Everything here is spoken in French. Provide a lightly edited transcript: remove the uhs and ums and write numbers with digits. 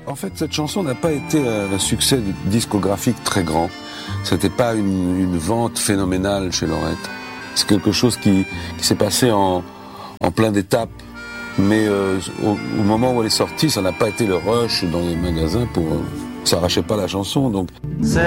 En fait, cette chanson n'a pas été un succès discographique très grand. C'était pas une vente phénoménale chez Lorette. C'est quelque chose qui s'est passé en plein d'étapes. Mais au moment où elle est sortie, ça n'a pas été le rush dans les magasins pour... ça arrachait pas la chanson, donc... C'est